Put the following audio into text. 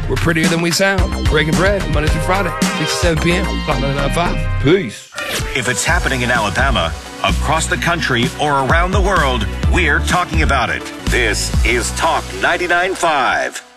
We're prettier than we sound. Breaking bread Monday through Friday, 6 to 7 p.m. Clock 99.5. Peace. If it's happening in Alabama, across the country, or around the world, we're talking about it. This is Talk 99.5.